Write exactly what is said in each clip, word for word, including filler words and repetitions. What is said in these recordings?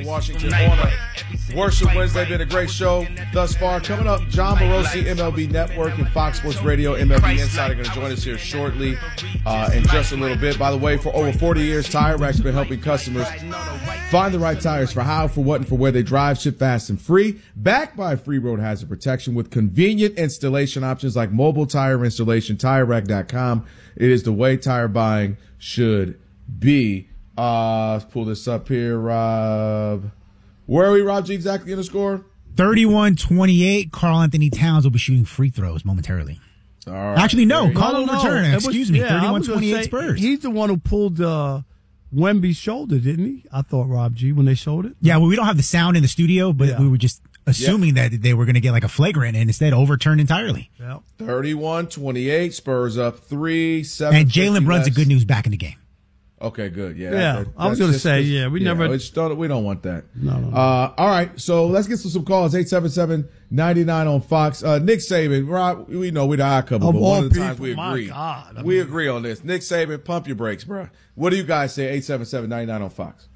Washington on a Worship Wednesday. Been a great show thus far. Coming up, John Morosi, M L B Network, and Fox Sports Radio, M L B Insider, going to join us here shortly uh, in just a little bit. By the way, for over forty years, Tire Rack's been helping customers find the right tires for how, for what, and for where they drive. Ship fast and free. Backed by free road hazard protection with convenient installation options like mobile tire installation. Tire Rack dot com. It is the way tire buying should be. Uh, let's pull this up here, Rob. Where are we, Rob G, exactly in the score? thirty-one twenty-eight. Karl Anthony Towns will be shooting free throws momentarily. All right. Actually, no. Carl no, overturned. no. Excuse was, me. Yeah, thirty-one twenty-eight Spurs. He's the one who pulled uh, Wemby's shoulder, didn't he? I thought, Rob G, when they showed it. Yeah, well, we don't have the sound in the studio, but Yeah. we were just assuming that they were going to get like a flagrant and instead overturned entirely. Yeah. thirty-one twenty-eight. Spurs up three. Seven. And Jalen Brunn's a good news back in the game. Okay, good. Yeah, Yeah, that- I was that's gonna just- say, yeah, we yeah, never- it's don't- we don't want that. No, no, no. Uh, all right, so let's get to some calls. eight seven seven, nine nine on Fox. Uh, Nick Saban, Rob, we know we're the odd couple, Of but all one of the times people, we my agree. God, I we mean- agree on this. Nick Saban, pump your brakes, bro. What do you guys say? eight seven seven, nine nine on Fox.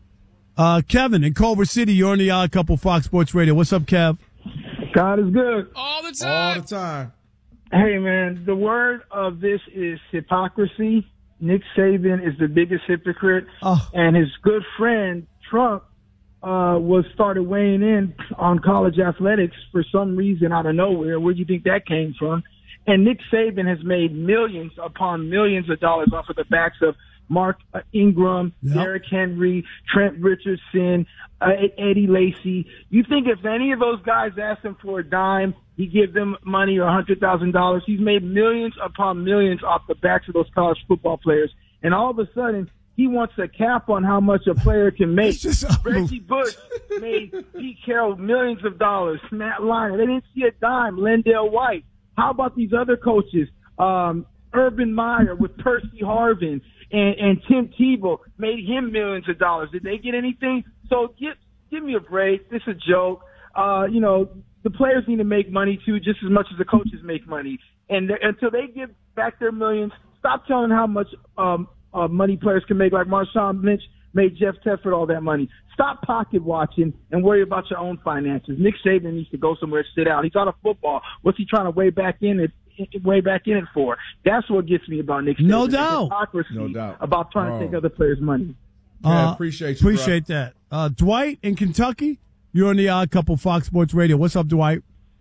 Uh, Kevin in Culver City, you're on the Odd Couple Fox Sports Radio. What's up, Kev? God is good. All the All time. the time. Hey, man, the word of this is hypocrisy. Nick Saban is the biggest hypocrite, Oh. and his good friend Trump uh, was started weighing in on college athletics for some reason out of nowhere. Where do you think that came from? And Nick Saban has made millions upon millions of dollars off of the backs of Mark uh, Ingram, Yep. Derrick Henry, Trent Richardson, uh, Eddie Lacy. You think if any of those guys asked him for a dime, he give them money or a hundred thousand dollars? He's made millions upon millions off the backs of those college football players, and all of a sudden he wants a cap on how much a player can make. It's just Reggie Bush made Pete Carroll millions of dollars. Matt Lyon, they didn't see a dime. Lendale White. How about these other coaches? Um, Urban Meyer with Percy Harvin. And, and Tim Tebow made him millions of dollars. Did they get anything? So give, give me a break. This is a joke. Uh, you know, the players need to make money too, just as much as the coaches make money. And until they give back their millions, stop telling how much um, uh, money players can make. Like Marshawn Lynch made Jeff Tedford all that money. Stop pocket watching and worry about your own finances. Nick Saban needs to go somewhere and sit out. He's out of football. What's he trying to weigh back in it? way back in it for? That's what gets me about Nick Saban. No The doubt. hypocrisy No doubt. about trying Oh. to take other players' money. Yeah, Uh, appreciate you, Appreciate that. Uh, Dwight in Kentucky, you're on the Odd Couple Fox Sports Radio. What's up, Dwight?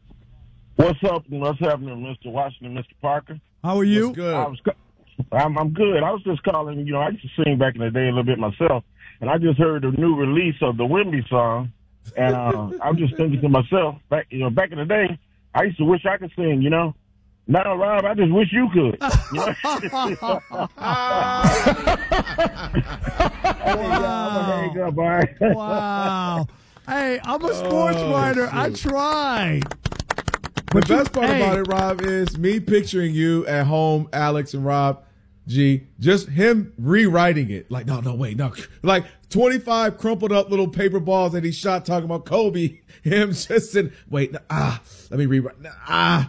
What's up and what's happening, Mister Washington, Mister Parker? How are you? What's good? I was, I'm, I'm good. I was just calling, you know, I used to sing back in the day a little bit myself, and I just heard the new release of the Wemby song, and uh, I'm just thinking to myself, back, you know, back in the day, I used to wish I could sing, you know. Now, Rob, I just wish you could. You know? Wow. Hey, up, all right? Wow. Hey, I'm a sports Oh, writer. I shoot. tried. The But you- best part hey. about it, Rob, is me picturing you at home, Alex and Rob G, just him rewriting it. Like, no, no, wait, no. Like twenty-five crumpled up little paper balls that he shot talking about Kobe. Him just saying, wait, no, ah, let me rewrite. Ah,